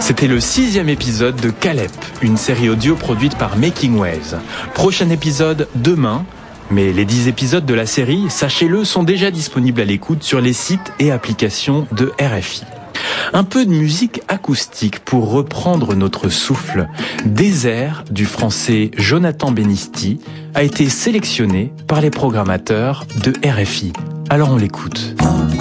C'était le 6e épisode de Calep, une série audio produite par Making Waves. Prochain épisode demain, mais les 10 épisodes de la série, sachez-le, sont déjà disponibles à l'écoute sur les sites et applications de RFI. Un peu de musique acoustique pour reprendre notre souffle. Désert du français Jonathan Benisti a été sélectionné par les programmateurs de RFI. Alors on l'écoute.